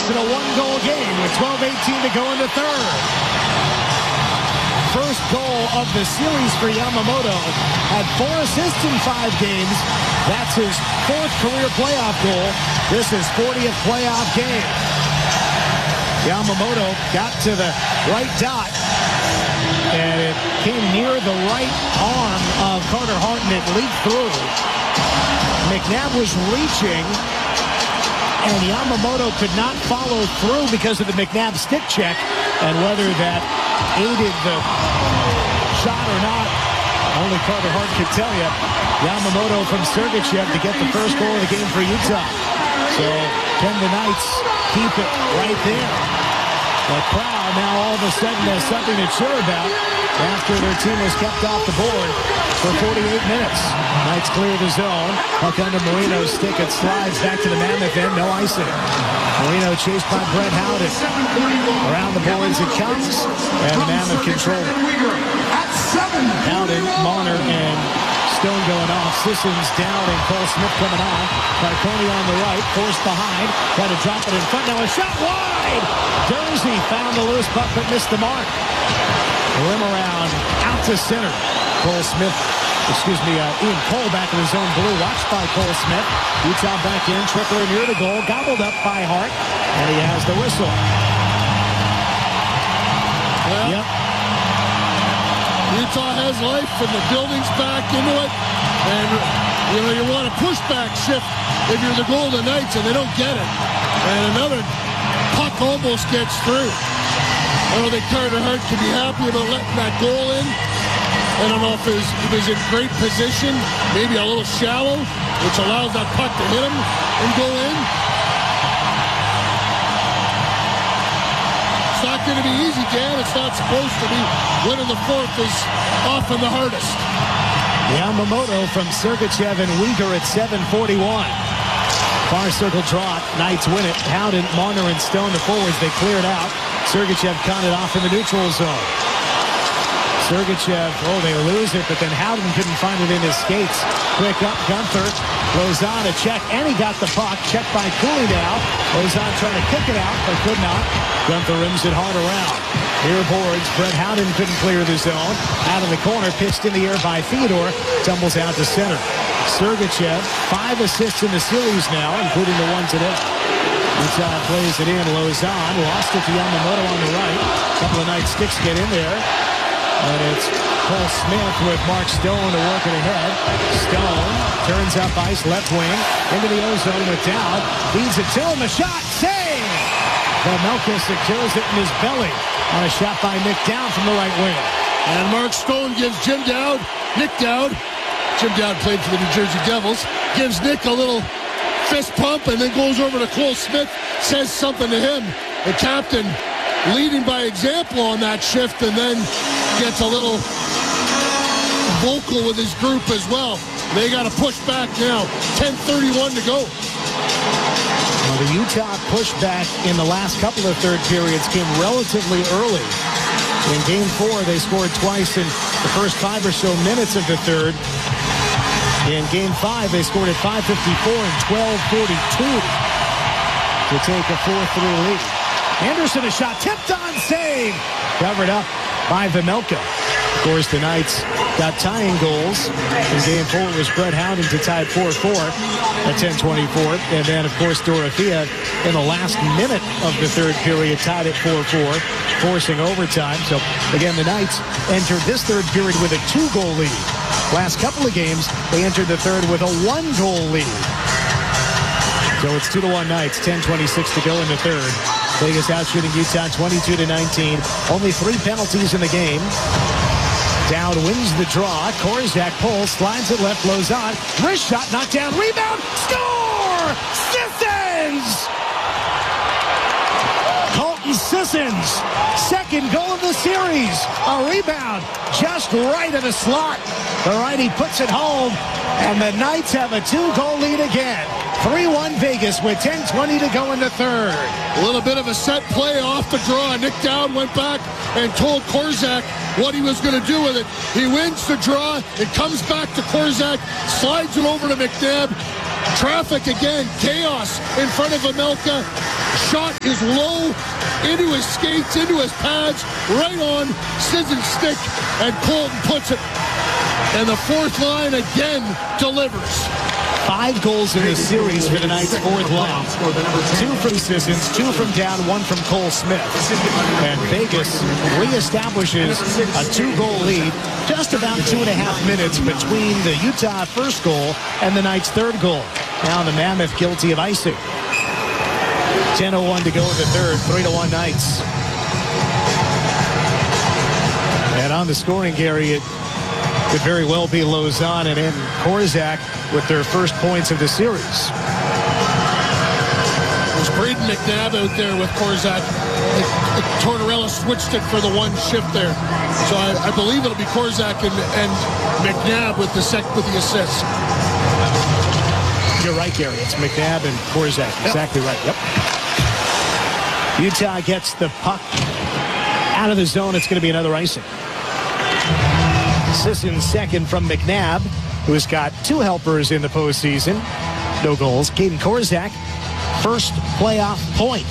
in a one-goal game with 12:18 to go in the third. First goal of the series for Yamamoto. Had 4 assists in 5 games. That's his 4th career playoff goal. This is 40th playoff game. Yamamoto got to the right dot, and it came near the right arm of Carter Hart, and it leaked through. McNabb was reaching, and Yamamoto could not follow through because of the McNabb stick check, and whether that aided the shot or not, only Carter Hart could tell you. Yamamoto from Sergachev to get the first goal of the game for Utah. So can the Knights keep it right there? The crowd now all of a sudden has something to cheer about after their team was kept off the board for 48 minutes. Knights clear the zone. Puck under Marino's stick. It slides back to the Mammoth end. No icing. Marino chased by Brett Howden. Around the boards it comes, and the Mammoth control it. Howden, Marner, and Stone going off. Sissons down, and Cole Smith coming on. Marconi on the right, forced behind. Tried to drop it in front. Now a shot wide! Jersey found the loose puck but missed the mark. Rim around, out to center. Cole Smith, Ian Cole back in his own blue, watched by Cole Smith. Utah back in, Trickler near the goal, gobbled up by Hart, and he has the whistle. Well, yep. Utah has life, and the building's back into it. And, you want a pushback shift if you're the Golden Knights, and they don't get it. And another puck almost gets through. I don't think Carter Hart can be happy about letting that goal in. I don't know if he was in great position, maybe a little shallow, which allows that puck to hit him and go in. It's not going to be easy, Dan. It's not supposed to be. Winning the fourth is often the hardest. Yamamoto from Sergachev and Uyghur at 7:41. Far circle draw. Knights win it. Howden, Marner, and Stone, the forwards, they cleared out. Sergachev counted off in the neutral zone. Sergachev, they lose it, but then Howden couldn't find it in his skates. Quick up, Gunther. Lozon a check, and he got the puck. Checked by Cooley now. Lozon trying to kick it out, but could not. Gunther rims it hard around. Near boards, Brett Howden couldn't clear the zone. Out of the corner, pitched in the air by Theodore. Tumbles out to center. Sergachev, 5 assists in the series now, including the one today. Utah plays it in. Lozon lost it to Yamamoto on the right. A couple of Knights sticks get in there. And it's Cole Smith with Mark Stone to work it ahead. Stone turns up ice, left wing, into the ozone with Dowd. Feeds it to him, a shot, save! Vejmelka secures it in his belly on a shot by Nick Dowd from the right wing. And Mark Stone gives Jim Dowd, Nick Dowd, Jim Dowd played for the New Jersey Devils, gives Nick a little fist pump and then goes over to Cole Smith, says something to him. The captain leading by example on that shift, and then gets a little vocal with his group as well. They got to push back now. 10:31 to go. Well, the Utah pushback in the last couple of third periods came relatively early. In Game 4, they scored twice in the first 5 or so minutes of the third. In Game 5, they scored at 5:54 and 12:42 to take a 4-3 lead. Anderson, a shot, tipped on, save! Covered up by Vejmelka. Of course, the Knights got tying goals. In Game 4, it was Brett Howden to tie 4-4 at 10:24. And then, of course, Dorothea in the last minute of the third period tied at 4-4, forcing overtime. So, again, the Knights entered this third period with a 2-goal lead. Last couple of games, they entered the third with a 1-goal lead. So it's 2-1 Knights, 10:26 to go in the third. Vegas out shooting Utah 22-19. Only 3 penalties in the game. Dowd wins the draw. Korzak pulls, slides it left, Lozon. Wrist shot, knocked down, rebound, score! Sissons! Colton Sissons, second goal of the series. A rebound, just right of the slot. The righty puts it home, and the Knights have a 2-goal lead again. 3-1 Vegas with 10:20 to go in the third. A little bit of a set play off the draw. Nick Dowd went back and told Korzak what he was going to do with it. He wins the draw. It comes back to Korzak, slides it over to McNabb. Traffic again, chaos in front of Vejmelka. shot is low, into his skates, into his pads, right on Sisson's stick, and Colton puts it. And the fourth line again delivers. 5 goals in this series for the Knights' fourth line. 2 from Sissons, 2 from Down, 1 from Cole Smith. And Vegas reestablishes a 2-goal lead just about 2.5 minutes between the Utah first goal and the Knights' third goal. Now the Mammoth guilty of icing. 10:01 to go in the third, 3-1 Knights. And on the scoring, Gary, it could very well be Lauzon and then Korczak with their first points of the series. There's Braden McNabb out there with Korczak. Tortorella switched it for the one shift there. So I believe it'll be Korczak and McNabb with the assist. You're right, Gary. It's McNabb and Korczak. Yep. Exactly right. Yep. Utah gets the puck out of the zone. It's going to be another icing. Sisson second from McNabb, who's got 2 helpers in the postseason. No goals. Caden Korczak, first playoff point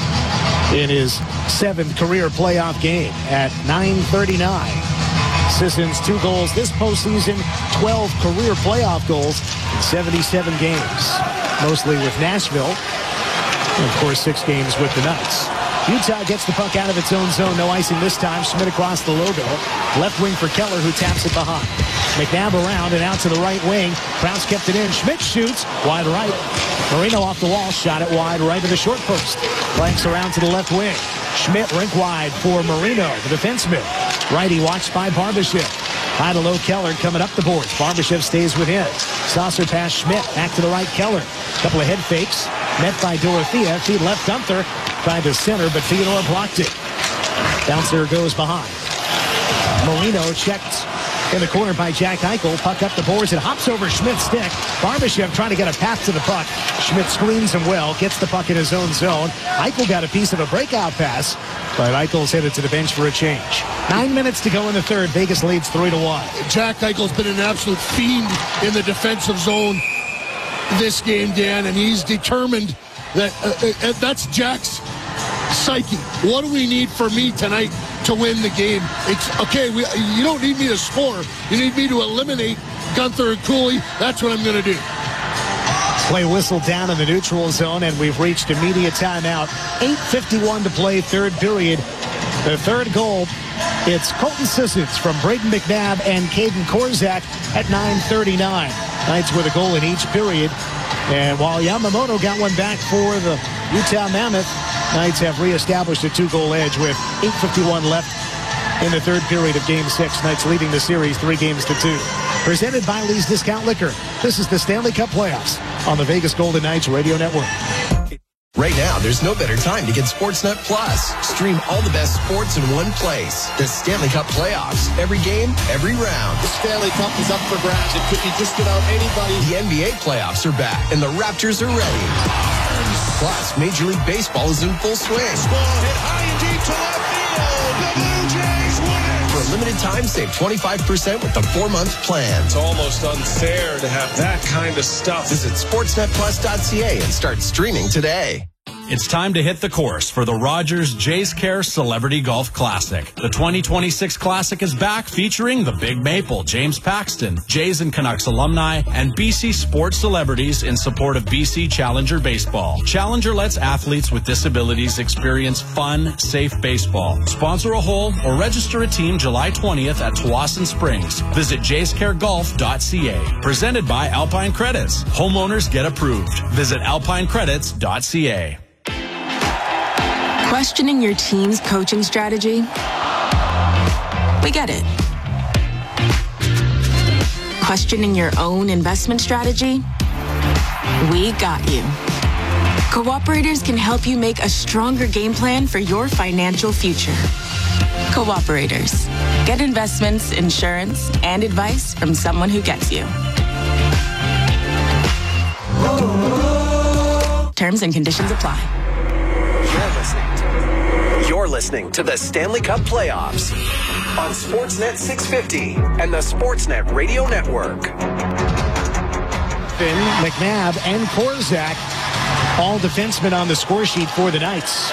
in his 7th career playoff game at 9:39. Sisson's 2 goals this postseason, 12 career playoff goals in 77 games, mostly with Nashville. And of course, 6 games with the Knights. Utah gets the puck out of its own zone. No icing this time. Schmidt across the logo. Left wing for Keller, who taps it behind. McNabb around and out to the right wing. Krause kept it in. Schmidt shoots. Wide right. Marino off the wall. Shot it wide right to the short post. Flanks around to the left wing. Schmidt rink wide for Marino, the defenseman. Righty watched by Barbashev. High to low Keller coming up the boards. Barbashev stays with him. Saucer pass Schmidt. Back to the right Keller. Couple of head fakes. Met by Dorothea. Feed left Gunther. Tried to center, but Theodore blocked it. Bouncer goes behind. Marino checked in the corner by Jack Eichel. Puck up the boards. It hops over Schmidt's stick. Barbashev trying to get a path to the puck. Schmidt screens him well. Gets the puck in his own zone. Eichel got a piece of a breakout pass, but Eichel's headed to the bench for a change. 9 minutes to go in the third. Vegas leads 3-1. Jack Eichel's been an absolute fiend in the defensive zone this game, Dan, and he's determined that that's Jack's psyche. What do we need for me tonight to win the game? It's okay. You don't need me to score. You need me to eliminate Gunther and Cooley. That's what I'm going to do. Play whistle down in the neutral zone, and we've reached immediate timeout. 8:51 to play, third period. The third goal, it's Colton Sissons from Braden McNabb and Caden Korczak at 9:39. Knights with a goal in each period. And while Yamamoto got one back for the Utah Mammoth, Knights have reestablished a 2-goal edge with 8:51 left in the third period of Game 6. Knights leading the series 3-2. Presented by Lee's Discount Liquor. This is the Stanley Cup Playoffs on the Vegas Golden Knights Radio Network. Right now, there's no better time to get Sportsnet Plus. Stream all the best sports in one place. The Stanley Cup Playoffs. Every game, every round. The Stanley Cup is up for grabs. It could be just about anybody. The NBA playoffs are back, and the Raptors are ready. Plus, Major League Baseball is in full swing. Baseball hit high and deep to left field. The Blue Jays win it. For a limited time, save 25% with the 4-month plan. It's almost unfair to have that kind of stuff. Visit sportsnetplus.ca and start streaming today. It's time to hit the course for the Rogers Jays Care Celebrity Golf Classic. The 2026 Classic is back, featuring the Big Maple, James Paxton, Jays and Canucks alumni, and BC sports celebrities in support of BC Challenger Baseball. Challenger lets athletes with disabilities experience fun, safe baseball. Sponsor a hole or register a team July 20th at Tawasin Springs. Visit jayscaregolf.ca. Presented by Alpine Credits. Homeowners get approved. Visit alpinecredits.ca. Questioning your team's coaching strategy? We get it. Questioning your own investment strategy? We got you. Cooperators can help you make a stronger game plan for your financial future. Cooperators. Get investments, insurance, and advice from someone who gets you. Terms and conditions apply. You're listening to the Stanley Cup Playoffs on Sportsnet 650 and the Sportsnet Radio Network. McNabb and Korczak all defensemen on the score sheet for the Knights.